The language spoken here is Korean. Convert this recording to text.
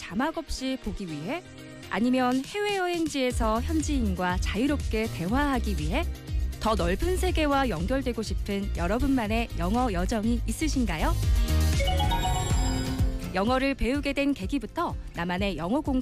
자막 없이 보기 위해? 아니면 해외여행지에서 현지인과 자유롭게 대화하기 위해? 더 넓은 세계와 연결되고 싶은 여러분만의 영어 여정이 있으신가요? 영어를 배우게 된 계기부터 나만의 영어 공부